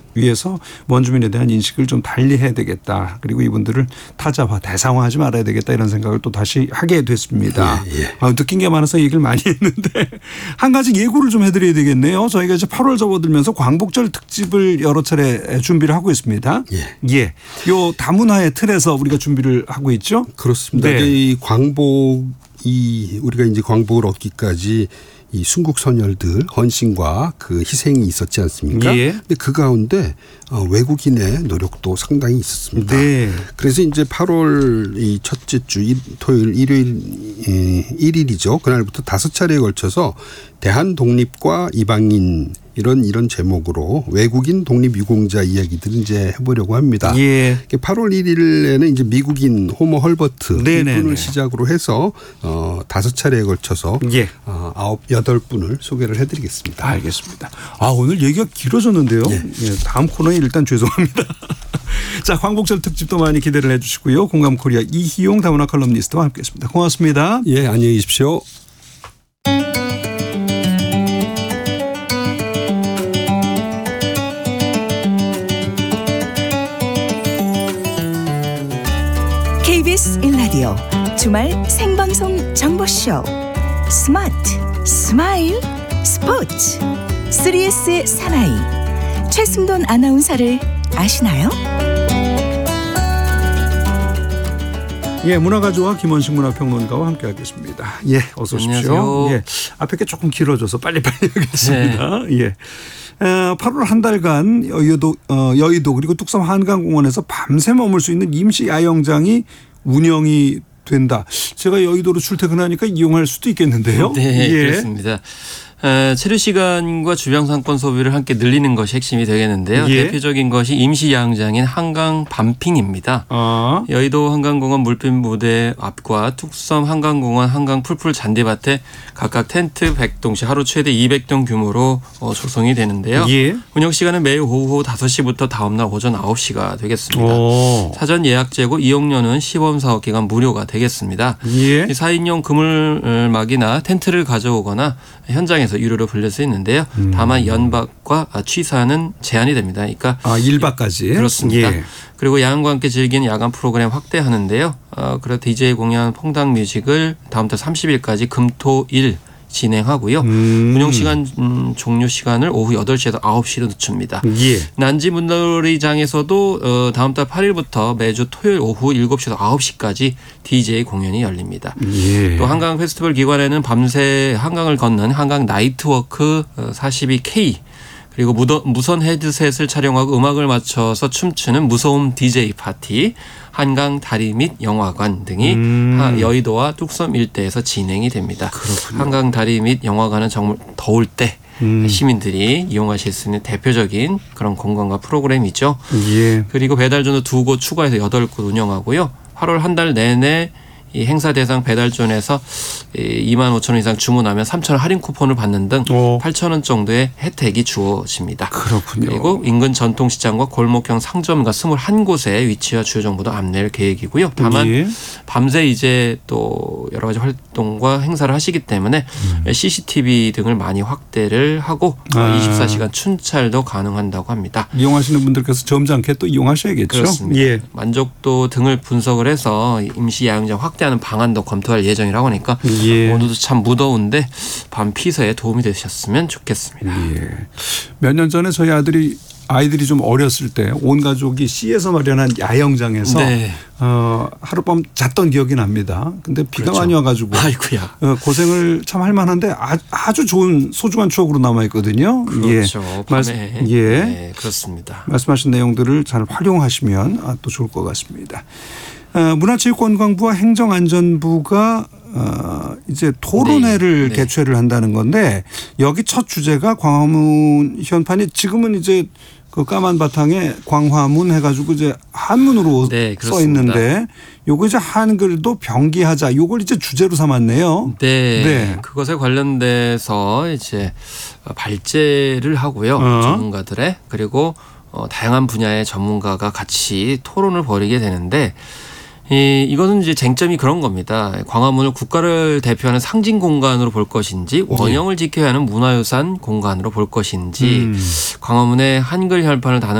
위해서 원주민에 대한 인식을 좀 달리해야 되겠다. 그리고 이분들을 타자화, 대상화하지 말아야 되겠다 이런 생각을 또 다시 하게 됐습니다. 느낀 게 많아서 얘기를 많이 했는데 한 가지 예고를 좀 해드려야 되겠네요. 저희가 이제 8월 접어들면서 광복절 특집을 여러 차례 준비를 하고 있습니다. 예. 요 다문화의 틀에서 우리가 준비를 하고 있죠. 그렇습니다. 네. 이 광복이 우리가 이제 광복을 얻기까지 이 순국 선열들 헌신과 그 희생이 있었지 않습니까? 예. 근데 그 가운데 외국인의 노력도 상당히 있었습니다. 네. 그래서 이제 8월 이 첫째 주 토요일 일요일 1일이죠. 그날부터 5차례에 걸쳐서 대한 독립과 이방인 이런 제목으로 외국인 독립유공자 이야기들을 이제 해보려고 합니다. 예. 8월 1일에는 이제 미국인 호모 헐버트 이분을 시작으로 해서 5차례에 걸쳐서 8분을 소개를 해드리겠습니다. 알겠습니다. 오늘 얘기가 길어졌는데요. 예, 다음 코너에 일단 죄송합니다. 자, 광복절 특집도 많이 기대를 해 주시고요. 공감코리아 이희용 다문화 칼럼니스트와 함께했습니다. 고맙습니다. 예, 안녕히 계십시오. KBS 1라디오 주말 생방송 정보쇼 스마트 스마일 스포츠 3S의 사나이 최승돈 아나운서를 아시나요? 예, 문화가조와 김원식 문화평론가와 함께하겠습니다. 예, 어서 오십시오. 안녕하세요. 예, 앞에 게 조금 길어져서 빨리빨리 하겠습니다. 네. 예. 8월 한 달간 여의도 그리고 뚝섬 한강공원에서 밤새 머물 수 있는 임시 야영장이 운영이 된다. 제가 여의도로 출퇴근하니까 이용할 수도 있겠는데요. 네, 그렇습니다. 체류 시간과 주변 상권 소비를 함께 늘리는 것이 핵심이 되겠는데요. 대표적인 것이 임시 야영장인 한강 밤핑입니다. 여의도 한강공원 물빛 무대 앞과 뚝섬 한강공원 한강 풀풀 잔디밭에 각각 텐트 100동씩 하루 최대 200동 규모로 조성이 되는데요. 운영 시간은 매일 오후 5시부터 다음날 오전 9시가 되겠습니다. 사전 예약 제고 이용료는 시범 사업 기간 무료가 되겠습니다. 4인용 그물막이나 텐트를 가져오거나 현장에서 유료로 빌릴 수 있는데요. 다만 연박과 취사는 제한이 됩니다. 그러니까 1박까지. 그렇습니다. 그리고 야영과 함께 즐기는 야간 프로그램 확대하는데요. 그리고 DJ 공연 퐁당 뮤직을 다음 달 30일까지 금토일 진행하고요. 운영시간 종료 시간을 오후 8시에서 9시로 늦춥니다. 난지 문놀이장에서도 다음 달 8일부터 매주 토요일 오후 7시에서 9시까지 DJ 공연이 열립니다. 또 한강 페스티벌 기간에는 밤새 한강을 걷는 한강 나이트워크 42K 그리고 무선 헤드셋을 촬영하고 음악을 맞춰서 춤추는 무소음 DJ 파티, 한강 다리 및 영화관 등이 여의도와 뚝섬 일대에서 진행이 됩니다. 그렇군요. 한강 다리 및 영화관은 정말 더울 때 시민들이 이용하실 수 있는 대표적인 그런 공간과 프로그램이죠. 그리고 배달존도 2곳 추가해서 8곳 운영하고요. 8월 한 달 내내 이 행사 대상 배달존에서 25,000원 이상 주문하면 3,000원 할인 쿠폰을 받는 등 8,000원 정도의 혜택이 주어집니다. 그렇군요. 그리고 인근 전통시장과 골목형 상점가 21곳에 위치와 주요 정보도 안내할 계획이고요. 다만 밤새 이제 또 여러 가지 활동과 행사를 하시기 때문에 CCTV 등을 많이 확대를 하고 24시간 춘찰도 가능한다고 합니다. 이용하시는 분들께서 점잖게 또 이용하셔야겠죠. 그렇습니다. 만족도 등을 분석을 해서 임시 야영장 확대하는 방안도 검토할 예정이라고 하니까 오늘도 참 무더운데 밤 피서에 도움이 되셨으면 좋겠습니다. 몇 년 전에 저희 아이들이 좀 어렸을 때 온 가족이 C에서 마련한 야영장에서 하룻밤 잤던 기억이 납니다. 근데 비가 많이 와가지고 고생을 참 할 만한데 아주 좋은 소중한 추억으로 남아있거든요. 그렇죠. 밤에. 그렇습니다. 말씀하신 내용들을 잘 활용하시면 또 좋을 것 같습니다. 문화체육관광부와 행정안전부가 이제 토론회를 개최를 한다는 건데 여기 첫 주제가 광화문 현판이 지금은 이제 그 까만 바탕에 광화문 해가지고 이제 한문으로 써 있는데 요거 이제 한글도 병기하자 요걸 이제 주제로 삼았네요. 그것에 관련돼서 이제 발제를 하고요. 전문가들의 그리고 다양한 분야의 전문가가 같이 토론을 벌이게 되는데 이것은 이제 쟁점이 그런 겁니다. 광화문을 국가를 대표하는 상징 공간으로 볼 것인지 원형을 지켜야 하는 문화유산 공간으로 볼 것인지 광화문의 한글 혈판을